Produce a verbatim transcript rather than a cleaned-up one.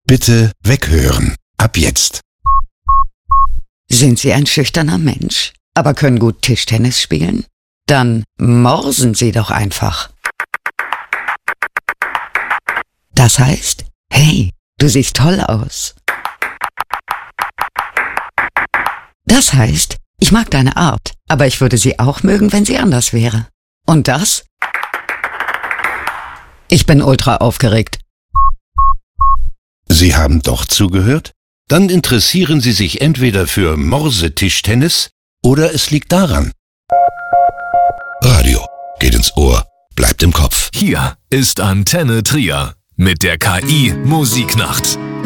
Bitte weghören. Ab jetzt. Sind Sie ein schüchterner Mensch, aber können gut Tischtennis spielen? Dann morsen Sie doch einfach. Das heißt, hey, du siehst toll aus. Das heißt, ich mag deine Art, aber ich würde sie auch mögen, wenn sie anders wäre. Und das? Ich bin ultra aufgeregt. Sie haben doch zugehört? Dann interessieren Sie sich entweder für Morsetischtennis oder es liegt daran. Radio geht ins Ohr, bleibt im Kopf. Hier ist Antenne Trier mit der K I Musiknacht.